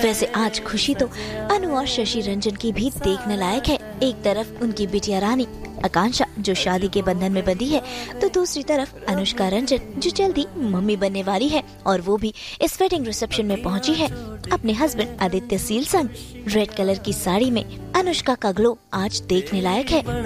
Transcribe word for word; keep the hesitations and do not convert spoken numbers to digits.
वैसे आज खुशी तो अनु और शशि रंजन की भी देखने लायक है। एक तरफ उनकी बिटिया रानी आकांक्षा जो शादी के बंधन में बंधी है, तो दूसरी तरफ अनुष्का रंजन जो जल्दी मम्मी बनने वाली है, और वो भी इस वेडिंग रिसेप्शन में पहुंची है अपने हस्बैंड आदित्य सील संग। रेड कलर की साड़ी में अनुष्का का ग्लो आज देखने लायक है।